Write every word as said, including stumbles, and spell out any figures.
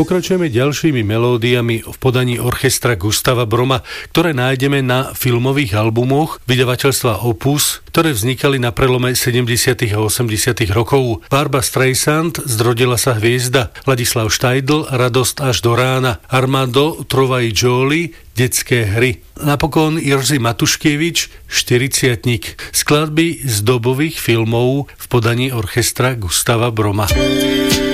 Pokračujeme ďalšími melódiami v podaní orchestra Gustava Broma, ktoré nájdeme na filmových albumoch vydavateľstva Opus, ktoré vznikali na prelome sedemdesiatych a osemdesiatych rokov. Barbra Streisand, Zrodila sa hviezda, Ladislav Štajdl, Radosť až do rána, Armando Trovai-Joly, Detské hry. Napokon Jiří Matuškievič, Štyridsiatnik. Skladby z dobových filmov v podaní orchestra Gustava Broma.